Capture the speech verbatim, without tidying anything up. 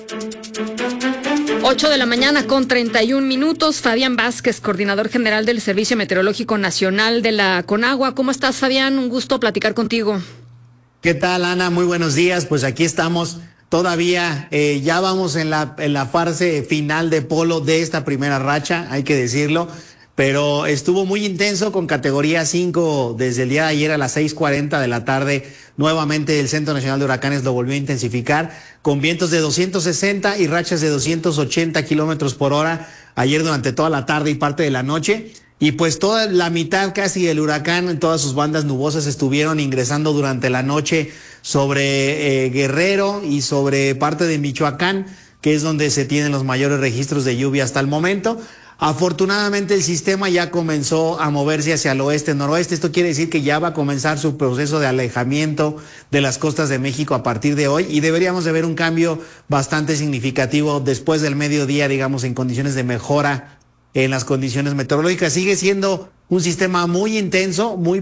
ocho de la mañana con treinta y un minutos. Fabián Vázquez, coordinador general del Servicio Meteorológico Nacional de la Conagua. ¿Cómo estás, Fabián? Un gusto platicar contigo. ¿Qué tal, Ana? Muy buenos días. Pues aquí estamos todavía, eh, ya vamos en la, en la fase final de polo de esta primera racha, hay que decirlo. Pero estuvo muy intenso con categoría cinco desde el día de ayer a las seis cuarenta de la tarde. Nuevamente el Centro Nacional de Huracanes lo volvió a intensificar con vientos de doscientos sesenta y rachas de doscientos ochenta kilómetros por hora ayer durante toda la tarde y parte de la noche. Y pues toda la mitad casi del huracán, en todas sus bandas nubosas estuvieron ingresando durante la noche sobre eh, Guerrero y sobre parte de Michoacán, que es donde se tienen los mayores registros de lluvia hasta el momento. Afortunadamente el sistema ya comenzó a moverse hacia el oeste-noroeste. Esto quiere decir que ya va a comenzar su proceso de alejamiento de las costas de México a partir de hoy y deberíamos de ver un cambio bastante significativo después del mediodía, digamos, en condiciones de mejora en las condiciones meteorológicas. Sigue siendo un sistema muy intenso, muy